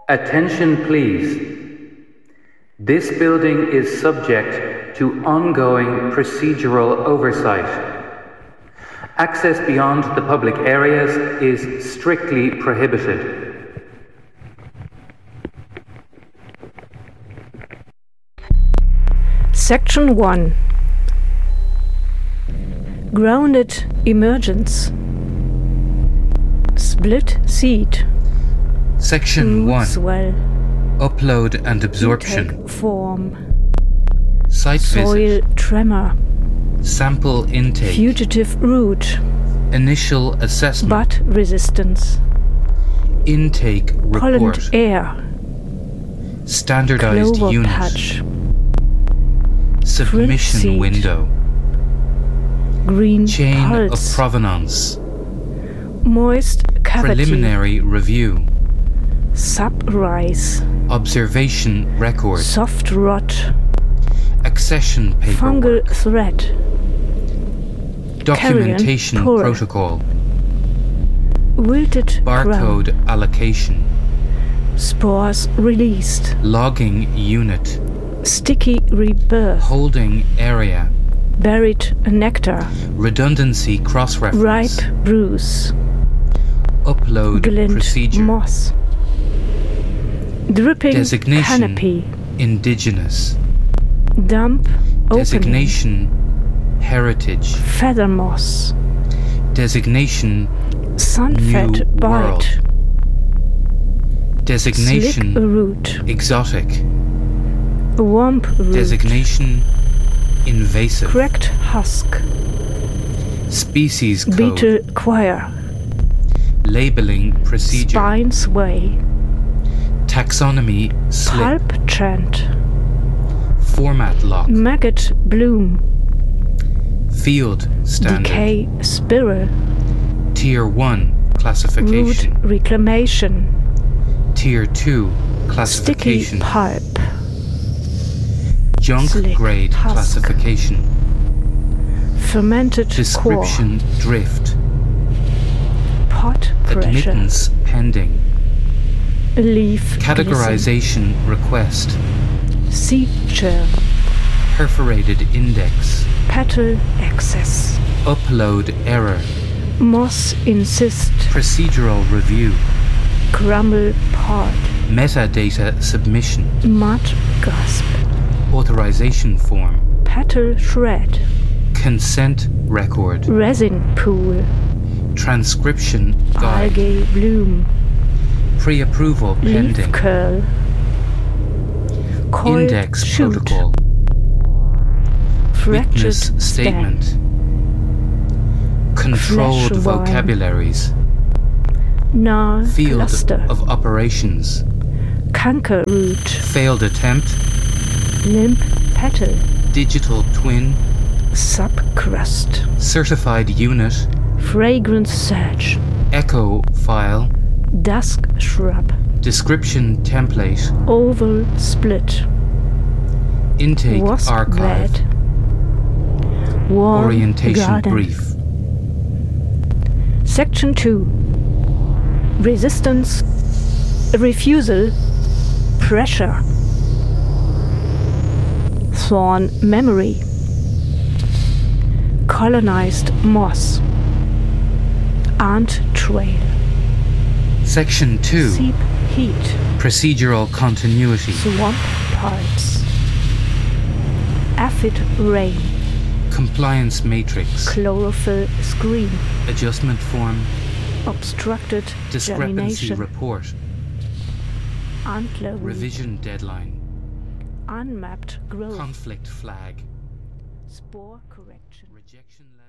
Attention please. This building is subject to ongoing procedural oversight. Access beyond the public areas is strictly prohibited. Section 1. Grounded emergence. Split seat. Section 1. Swell. Upload and absorption. Intake form. Site Soil visit. tremor. Sample intake. Fugitive route. Initial assessment. Butt resistance. Intake report. Pollen air. Standardized Clover unit. patch. Submission seed. window. Green Chain pulse. of provenance. Moist cavity. Preliminary review. Subrise. Observation record. Soft rot. Accession Fungal paperwork. thread. Documentation Carrion pore. protocol. Wilted Barcode ground. allocation. Spores released. Logging unit. Sticky rebirth. Holding area. Buried nectar. Redundancy cross-reference. Ripe bruise. Upload Glint procedure. moss. Dripping Designation. canopy. Indigenous. Dump opening. Designation. Heritage. Feather moss. Designation. Sunfed New bite. world. Designation. Slick root. Exotic. Womp root. Designation. Invasive. Cracked husk. Species code. Beetle choir. Labeling procedure. Spine sway. Taxonomy slip. Pulp chant. Format lock. Maggot bloom. Field standard. Decay spiral. Tier 1 Root classification. reclamation. Tier 2 Sticky classification. pulp. Junk Slick grade husk. classification. Fermented Description drift. core. Pot pressure. Admittance pending. Leaf Categorization request. glisten. Seed germ. Perforated index. Petal excess. Upload error. Moss insist. Procedural review. Crumble pod. Metadata submission. Mud gasp. Authorization form. Petal shred. Consent record. Resin pool. Transcription guide. Algae bloom. Pre-approval Leaf pending. curl. Coiled Index shoot. protocol. Fractured Witness statement. stem. Controlled Flesh wine. vocabularies. Null Field cluster. of operations. Canker root. Failed attempt. Limp petal. Digital twin. Subcrust. Certified unit. Fragrance sedge. Echo file. Dusk shrub. Description template. Oval split. Intake Wasp archive. red. Warm Orientation garden. brief. Section 2. Resistance. Refusal. Pressure. Thorn memory. Colonized moss. Ant trail. Section 2. Seep heat. Procedural continuity. Swamp pulse. Aphid rain. Compliance matrix. Chlorophyll screen. Adjustment form. Obstructed Discrepancy germination. report. Antler root. Revision deadline. Unmapped growth. Conflict flag. Spore correction. Rejection